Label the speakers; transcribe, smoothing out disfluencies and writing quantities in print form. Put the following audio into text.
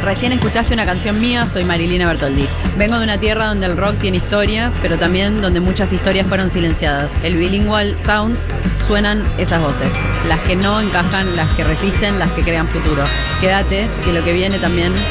Speaker 1: Recién escuchaste una canción mía, soy Marilina Bertoldi. Vengo de una tierra donde el rock tiene historia, pero también donde muchas historias fueron silenciadas. El Bilingual Sounds suenan esas voces, las que no encajan, las que resisten, las que crean futuro. Quédate, que lo que viene también